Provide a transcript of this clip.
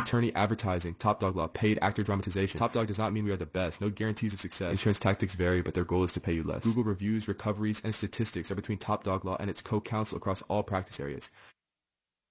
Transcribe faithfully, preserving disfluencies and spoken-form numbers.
Attorney advertising, Top Dog Law, paid actor dramatization. Top Dog does not mean we are the best. No guarantees of success. Insurance tactics vary, but their goal is to pay you less. Google reviews, recoveries, and statistics are between Top Dog Law and its co-counsel across all practice areas.